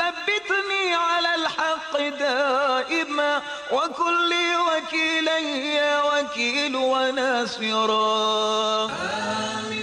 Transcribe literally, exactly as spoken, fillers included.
وثبتني على الحق دائما وكن لي وكيلا يا وكيل وناصرا. آمين.